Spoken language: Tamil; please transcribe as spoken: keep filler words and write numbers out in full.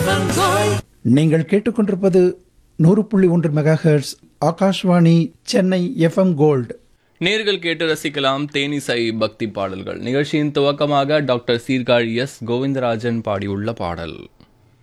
நீங்கள் கேட்டுக்கொண்டிருப்பது நூறு புள்ளி ஒன்று mega hertz Akashvani Chennai FM gold. நேர்கள் கேட்டு ரசிக்கலாம் தேனிசை பக்தி பாடல்கள். நிகழ்ச்சியின் துவக்கமாக டாக்டர் சீர்காழி எஸ் கோவிந்தராஜன் பாடியுள்ள பாடல்.